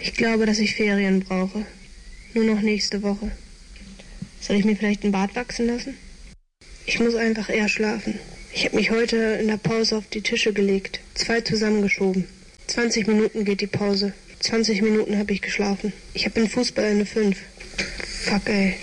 Ich glaube, dass ich Ferien brauche. Nur noch nächste Woche. Soll ich mir vielleicht einen Bart wachsen lassen? Ich muss einfach eher schlafen. Ich habe mich heute in der Pause auf die Tische gelegt. 2 zusammengeschoben. 20 Minuten geht die Pause. 20 Minuten habe ich geschlafen. Ich habe in Fußball eine 5. Fuck, ey.